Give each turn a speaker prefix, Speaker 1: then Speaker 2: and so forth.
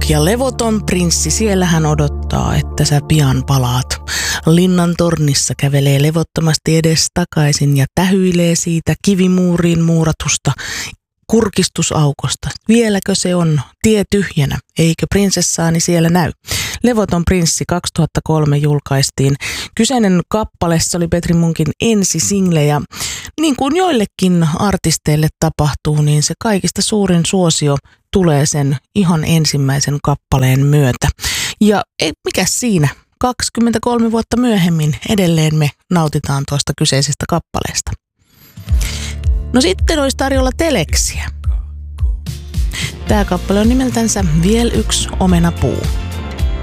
Speaker 1: Ja levoton prinssi, siellä hän odottaa, että sä pian palaat. Linnan tornissa kävelee levottomasti edes takaisin ja tähyilee siitä kivimuuriin muuratusta kurkistusaukosta. Vieläkö se on tie tyhjänä, eikö prinsessaani siellä näy? Levoton prinssi 2003 julkaistiin. Kyseinen kappale, se oli Petri Munkin ensisingle ja niin kuin joillekin artisteille tapahtuu, niin se kaikista suurin suosio tulee sen ihan ensimmäisen kappaleen myötä. Ja mikä siinä? 23 vuotta myöhemmin edelleen me nautitaan tuosta kyseisestä kappaleesta. No sitten olisi tarjolla teleksiä. Tämä kappale on nimeltänsä Viel yks omenapuu.